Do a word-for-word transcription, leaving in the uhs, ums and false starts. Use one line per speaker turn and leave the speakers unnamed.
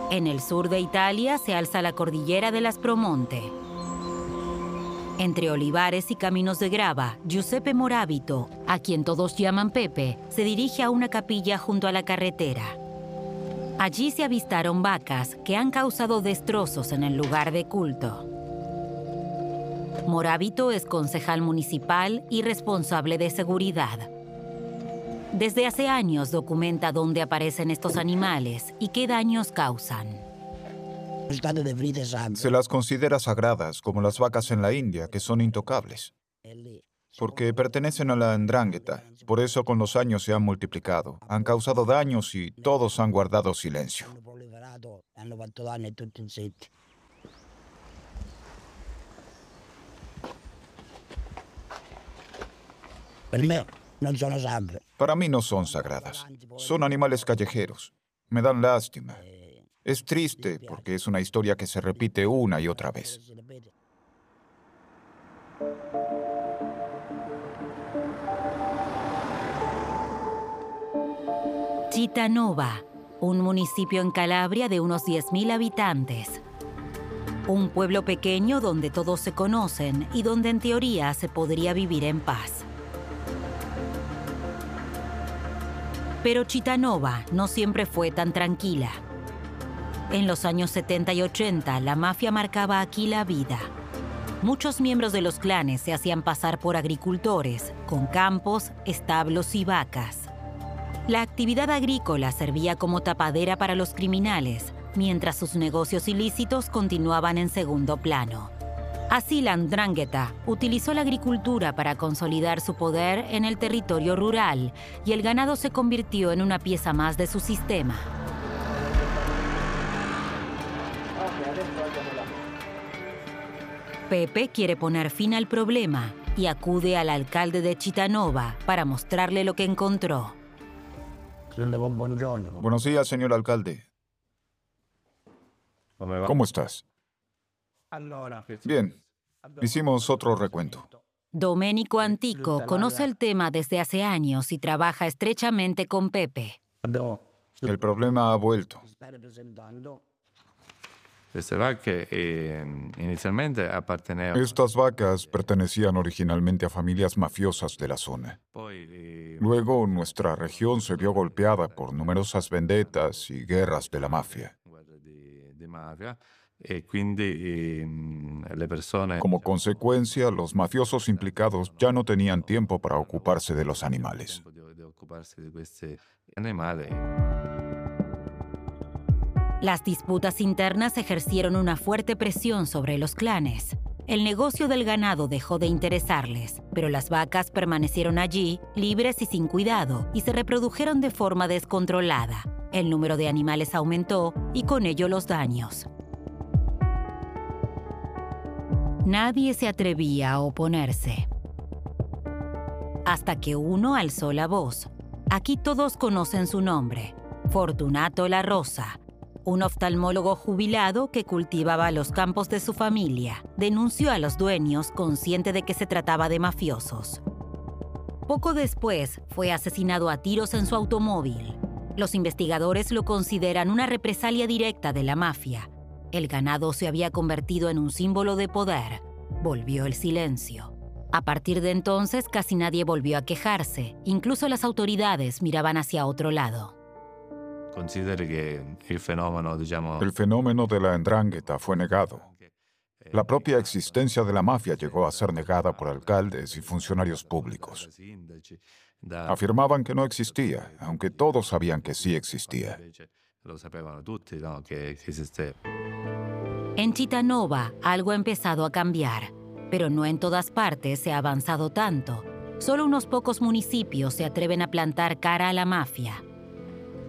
En el sur de Italia se alza la cordillera del Aspromonte. Entre olivares y caminos de grava, Giuseppe Moravito, a quien todos llaman Pepe, se dirige a una capilla junto a la carretera. Allí se avistaron vacas que han causado destrozos en el lugar de culto. Moravito es concejal municipal y responsable de seguridad. Desde hace años documenta dónde aparecen estos animales y qué daños causan.
Se las considera sagradas, como las vacas en la India, que son intocables, porque pertenecen a la 'ndrangheta. Por eso con los años se han multiplicado, han causado daños y todos han guardado silencio. Para mí no son sagradas. Son animales callejeros. Me dan lástima. Es triste porque es una historia que se repite una y otra vez.
Cittànova, un municipio en Calabria de unos diez mil habitantes. Un pueblo pequeño donde todos se conocen y donde en teoría se podría vivir en paz. Pero Cittànova no siempre fue tan tranquila. En los años setenta y ochenta, la mafia marcaba aquí la vida. Muchos miembros de los clanes se hacían pasar por agricultores, con campos, establos y vacas. La actividad agrícola servía como tapadera para los criminales, mientras sus negocios ilícitos continuaban en segundo plano. Así la 'ndrangheta utilizó la agricultura para consolidar su poder en el territorio rural y el ganado se convirtió en una pieza más de su sistema. Pepe quiere poner fin al problema y acude al alcalde de Cittànova para mostrarle lo que encontró.
Buenos días, señor alcalde. ¿Cómo estás? Bien. Hicimos otro recuento.
Domenico Antico conoce el tema desde hace años y trabaja estrechamente con Pepe.
El problema ha vuelto. Estas vacas pertenecían originalmente a familias mafiosas de la zona. Luego, nuestra región se vio golpeada por numerosas vendetas y guerras de la mafia. Como consecuencia, los mafiosos implicados ya no tenían tiempo para ocuparse de los animales.
Las disputas internas ejercieron una fuerte presión sobre los clanes. El negocio del ganado dejó de interesarles, pero las vacas permanecieron allí, libres y sin cuidado, y se reprodujeron de forma descontrolada. El número de animales aumentó y con ello los daños. Nadie se atrevía a oponerse. Hasta que uno alzó la voz. Aquí todos conocen su nombre: Fortunato La Rosa. Un oftalmólogo jubilado que cultivaba los campos de su familia, denunció a los dueños consciente de que se trataba de mafiosos. Poco después, fue asesinado a tiros en su automóvil. Los investigadores lo consideran una represalia directa de la mafia. El ganado se había convertido en un símbolo de poder. Volvió el silencio. A partir de entonces, casi nadie volvió a quejarse. Incluso las autoridades miraban hacia otro lado.
Considere que el fenómeno, digamos... El fenómeno de la 'ndrangheta fue negado. La propia existencia de la mafia llegó a ser negada por alcaldes y funcionarios públicos. Afirmaban que no existía, aunque todos sabían que sí existía.
En Cittànova, algo ha empezado a cambiar, pero no en todas partes se ha avanzado tanto. Solo unos pocos municipios se atreven a plantar cara a la mafia.